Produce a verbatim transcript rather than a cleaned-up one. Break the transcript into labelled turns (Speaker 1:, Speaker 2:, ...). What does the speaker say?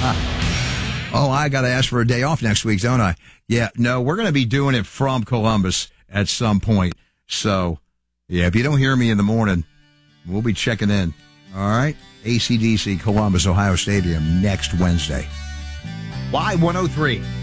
Speaker 1: Oh, I got to ask for a day off next week, don't I? Yeah, no, we're going to be doing it from Columbus at some point. So, yeah, if you don't hear me in the morning, we'll be checking in. All right? A C D C Columbus, Ohio Stadium next Wednesday. Y one oh three.